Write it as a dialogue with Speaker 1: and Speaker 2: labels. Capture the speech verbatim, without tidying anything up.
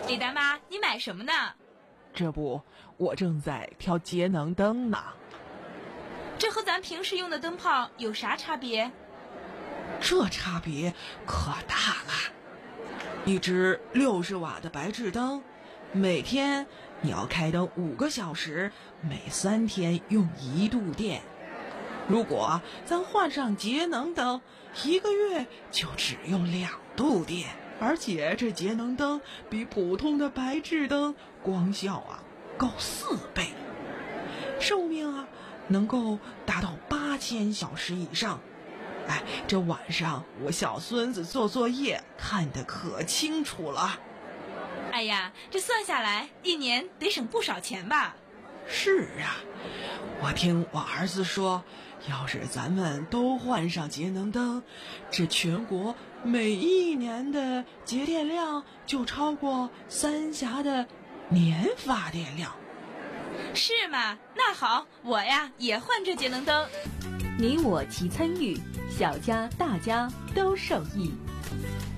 Speaker 1: 李大妈，你买什么呢？
Speaker 2: 这不，我正在挑节能灯呢。
Speaker 1: 这和咱平时用的灯泡有啥差别？
Speaker 2: 这差别可大了。一只六十瓦的白炽灯，每天你要开灯五个小时，每三天用一度电。如果咱换上节能灯，一个月就只用两度电。而且这节能灯比普通的白炽灯光效啊高四倍，寿命啊能够达到八千小时以上。哎，这晚上我小孙子做作业看得可清楚了。
Speaker 1: 哎呀，这算下来一年得省不少钱吧？
Speaker 2: 是啊，我听我儿子说，要是咱们都换上节能灯，这全国每一年的节电量就超过三峡的年发电量。
Speaker 1: 是吗？那好，我呀也换这节能灯。
Speaker 3: 你我齐参与，小家大家都受益。